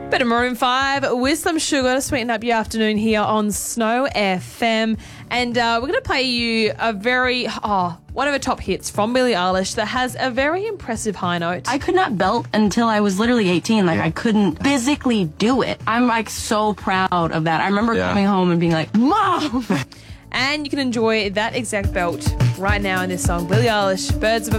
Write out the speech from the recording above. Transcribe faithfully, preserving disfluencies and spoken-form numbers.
Bit of Maroon five with some sugar to sweeten up your afternoon here on Snow F M. And uh, we're going to play you a very, oh, one of her top hits from Billie Eilish that has a very impressive high note. I could not belt until I was literally eighteen. Like, yeah. I couldn't physically do it. I'm, like, so proud of that. I remember yeah. coming home and being like, Mom! And you can enjoy that exact belt right now in this song, Billie Eilish, Birds of a